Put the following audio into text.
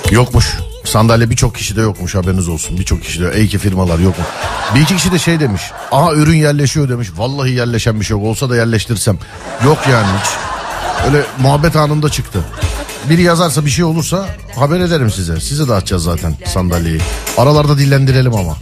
Yokmuş. Sandalye birçok kişide yokmuş, haberiniz olsun. Birçok kişide, iyi ki firmalar yok mu? Bir iki kişi de şey demiş. Aha ürün yerleşiyor demiş. Vallahi yerleşen bir şey yok. Olsa da yerleştirsem. Yok yani hiç. Öyle muhabbet anında çıktı. Biri yazarsa, bir şey olursa haber ederim size. Size dağıtacağız zaten sandalyeyi. Aralarda dillendirelim ama.